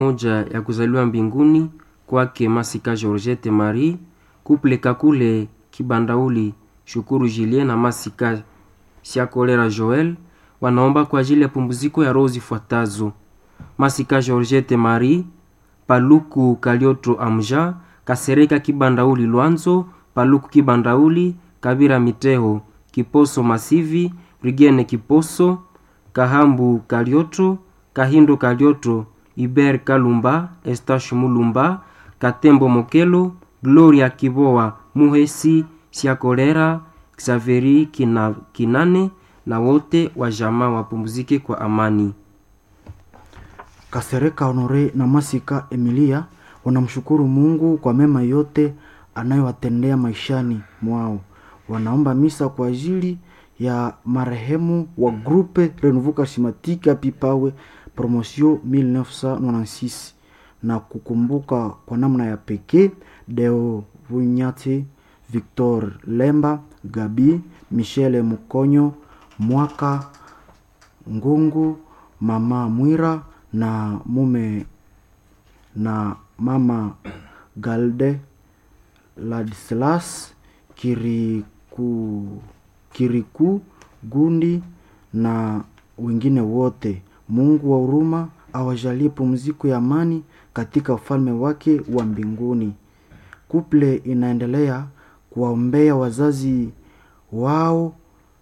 moja ya kuzaliwa mbinguni kwake Masika Georgette Marie, couple Kakule Kibandauli Shukuru Julien na Masika Siakolera Joel wanaomba kwa ajili ya pumziko ya roho zifuatazo: Masika Georgette Marie, Paluku Kalioto Amja, Kasereka Kibandauli Lwanzo, Paluku Kibandauli, Kabira Miteho, Kiposo Masivi, Rigene Kiposo, Kahambu Kalioto, Kahindo Kalioto, Iber Kalumba, Estache Mulumba, Katembo Mokelo, Gloria Kiboa Muhesi, Siakolera, Xaveri Kinane na wote wa jamaa wapumzike kwa amani. Kasereka Honore na Masika Emilia wanamshukuru Mungu kwa mema yote anayowatendea maishani mwao. Wanaomba misa kwa ajili ya marehemu wa Groupe Renouveau Charismatique Pipawe Promotion 1996 na kukumbuka kwa namna ya pekee Deo Vunyati, Victor Lemba, Gabi, Michele Mukonyo, Mwaka Ngungu, Mama Mwira na mume na Mama Galde Ladislas Kiriku Gundi na wengine wote. Mungu wa huruma awajalie pumziko ya amani katika ufalme wake wa mbinguni. Couple inaendelea kuwaombea wazazi wao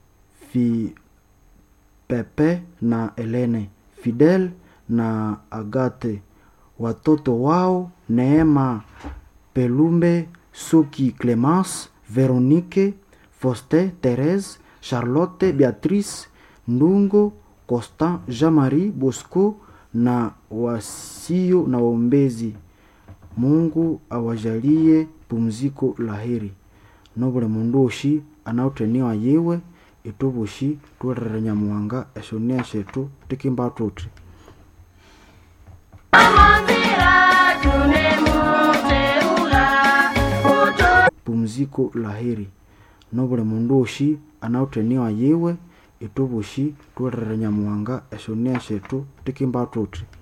Pepe na Elene, Fidel na Agate, watoto wao Neema Pelumbe, Suki Clemence, Veronique, Foste, Therese, Charlotte, Beatrice, Ndungo, Constant, Jean-Marie, Bosco na wasio na waombezi. Mungu awajalie pumziko laheri. Nobule mundoshi anauteniwa yewe itubushi tuwererenya muwanga eshonia shetu tikimba tuti. Pumziko laheri. Nobule mundoshi anauteniwa yewe itubushi tuwererenya muwanga eshonia shetu tikimba tuti.